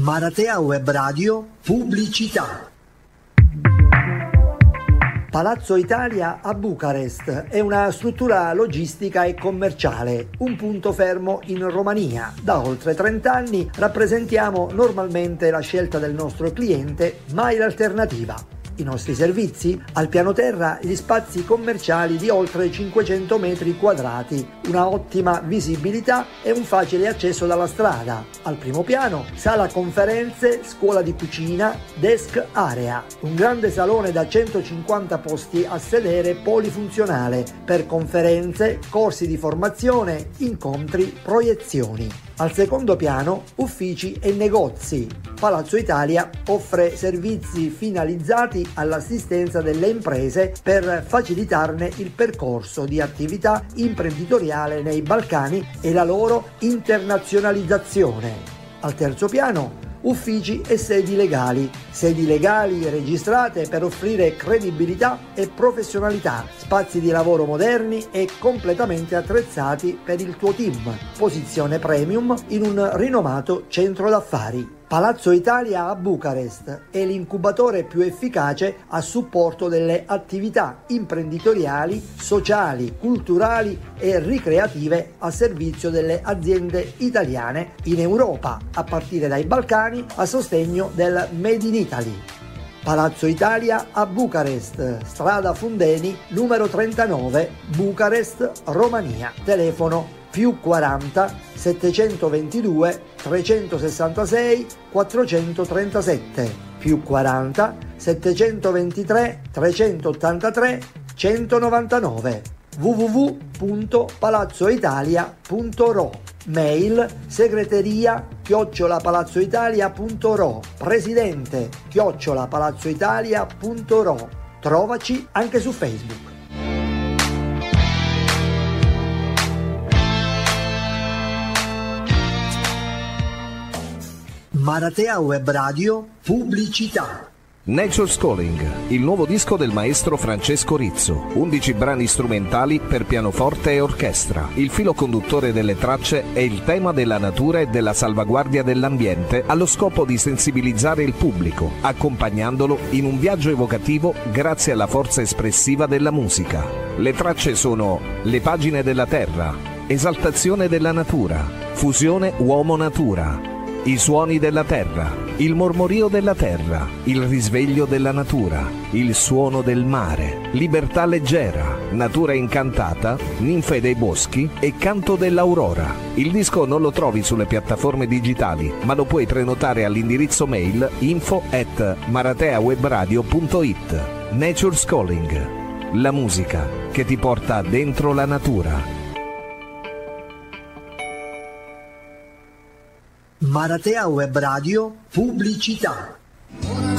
Maratea Web Radio, pubblicità. Palazzo Italia a Bucarest è una struttura logistica e commerciale, un punto fermo in Romania. Da oltre 30 anni rappresentiamo normalmente la scelta del nostro cliente, mai l'alternativa. I nostri servizi? Al piano terra gli spazi commerciali di oltre 500 metri quadrati, una ottima visibilità e un facile accesso dalla strada. Al primo piano, sala conferenze, scuola di cucina, desk area, un grande salone da 150 posti a sedere polifunzionale per conferenze, corsi di formazione, incontri, proiezioni. Al secondo piano, uffici e negozi. Palazzo Italia offre servizi finalizzati all'assistenza delle imprese per facilitarne il percorso di attività imprenditoriale nei Balcani e la loro internazionalizzazione. Al terzo piano, uffici e sedi legali registrate per offrire credibilità e professionalità, spazi di lavoro moderni e completamente attrezzati per il tuo team, posizione premium in un rinomato centro d'affari. Palazzo Italia a Bucarest è l'incubatore più efficace a supporto delle attività imprenditoriali, sociali, culturali e ricreative a servizio delle aziende italiane in Europa, a partire dai Balcani a sostegno del Made in Italy. Palazzo Italia a Bucarest, strada Fundeni, numero 39, Bucarest, Romania. Telefono +40 722 366 437, +40 723 383 199, www.palazzoitalia.ro, mail segreteria@palazzoitalia.ro, presidente @palazzoitalia.ro. Trovaci anche su Facebook. Maratea Web Radio, pubblicità. Nature's Calling, il nuovo disco del maestro Francesco Rizzo, 11 brani strumentali per pianoforte e orchestra. Il filo conduttore delle tracce è il tema della natura e della salvaguardia dell'ambiente, allo scopo di sensibilizzare il pubblico, accompagnandolo in un viaggio evocativo grazie alla forza espressiva della musica. Le tracce sono Le pagine della terra, Esaltazione della natura, Fusione uomo-natura, I suoni della terra, Il mormorio della terra, Il risveglio della natura, Il suono del mare, Libertà leggera, Natura incantata, Ninfe dei boschi e Canto dell'aurora. Il disco non lo trovi sulle piattaforme digitali, ma lo puoi prenotare all'indirizzo mail info@marateawebradio.it. Nature's Calling, la musica che ti porta dentro la natura. Maratea Web Radio, pubblicità.